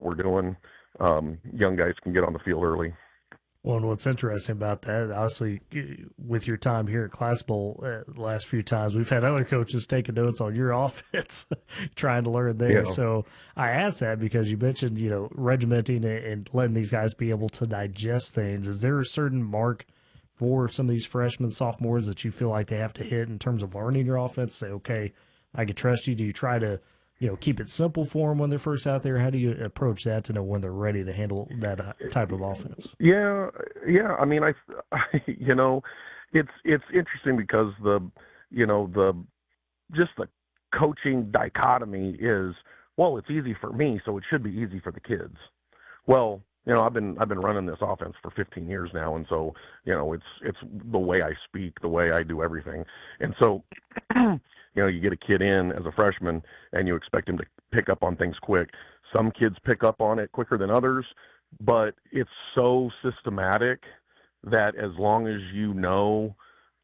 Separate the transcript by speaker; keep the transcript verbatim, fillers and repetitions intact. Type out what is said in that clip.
Speaker 1: we're doing, um, young guys can get on the field early.
Speaker 2: Well, and what's interesting about that, obviously, with your time here at Class Bowl, uh, the last few times, we've had other coaches taking notes on your offense, trying to learn there.
Speaker 1: Yeah.
Speaker 2: So I asked that because you mentioned, you know, regimenting and letting these guys be able to digest things. Is there a certain mark for some of these freshmen, sophomores that you feel like they have to hit in terms of learning your offense? Say, okay, I can trust you. Do you try to, you know, keep it simple for them when they're first out there? How do you approach that to know when they're ready to handle that type of offense?
Speaker 1: Yeah, yeah. I mean, I, I, you know, it's it's interesting because the, you know, the just the coaching dichotomy is, well, it's easy for me, so it should be easy for the kids. Well, you know, I've been I've been running this offense for fifteen years now, and so, you know, it's it's the way I speak, the way I do everything, and so. You know, you get a kid in as a freshman and you expect him to pick up on things quick. Some kids pick up on it quicker than others, but it's so systematic that as long as you know